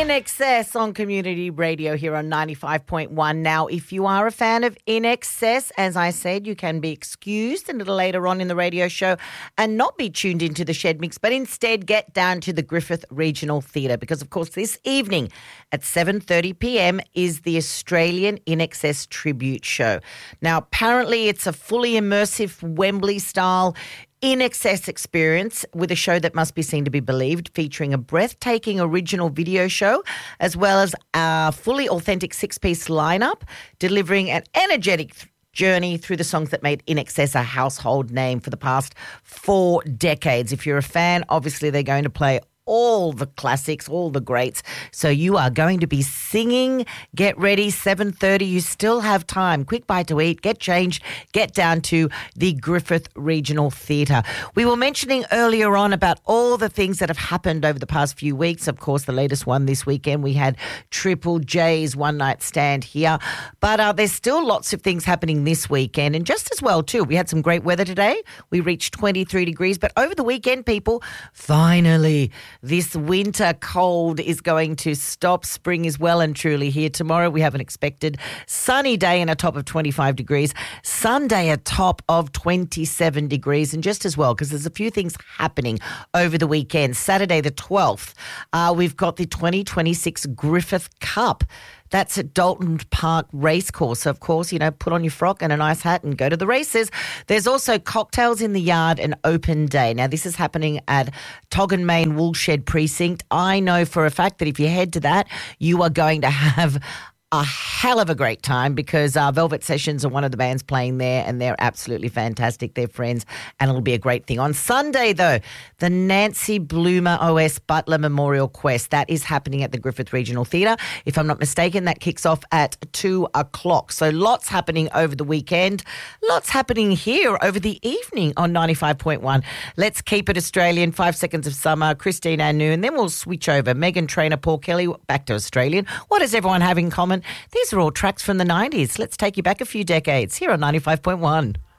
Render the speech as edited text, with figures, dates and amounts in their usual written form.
In Excess on Community Radio here on 95.1. Now, if you are a fan of In Excess, as I said, you can be excused a little later on in the radio show and not be tuned into the Shed Mix, but instead get down to the Griffith Regional Theatre because, of course, this evening at 7:30 p.m. is the Australian In Excess Tribute Show. Now, apparently it's a fully immersive Wembley-style In Excess experience with a show that must be seen to be believed, featuring a breathtaking original video show as well as a fully authentic six-piece lineup, delivering an energetic journey through the songs that made In Excess a household name for the past 4 decades. If you're a fan, obviously they're going to play all the classics, all the greats. So you are going to be singing. Get ready, 7:30. You still have time. Quick bite to eat, get changed, get down to the Griffith Regional Theatre. We were mentioning earlier on about all the things that have happened over the past few weeks. Of course, the latest one this weekend, we had Triple J's One Night Stand here. But there's still lots of things happening this weekend. And just as well, too, we had some great weather today. We reached 23 degrees. But over the weekend, people, finally, this winter cold is going to stop. Spring is well and truly here. Tomorrow we have an expected sunny day and a top of 25 degrees. Sunday a top of 27 degrees. And just as well, because there's a few things happening over the weekend. Saturday the 12th, we've got the 2026 Griffith Cup. That's at Dalton Park Racecourse. So, of course, put on your frock and a nice hat and go to the races. There's also cocktails in the yard and open day. Now, this is happening at Toggenmain Woolshed Precinct. I know for a fact that if you head to that, you are going to have a hell of a great time because Velvet Sessions are one of the bands playing there and they're absolutely fantastic. They're friends and it'll be a great thing. On Sunday, though, the Nancy Bloomer OS Butler Memorial Quest, that is happening at the Griffith Regional Theatre. If I'm not mistaken, that kicks off at 2 o'clock. So lots happening over the weekend. Lots happening here over the evening on 95.1. Let's keep it Australian. 5 Seconds of Summer, Christine Anu, and then we'll switch over. Meghan Trainor, Paul Kelly, back to Australian. What does everyone have in common? These are all tracks from the 90s. Let's take you back a few decades here on 95.1.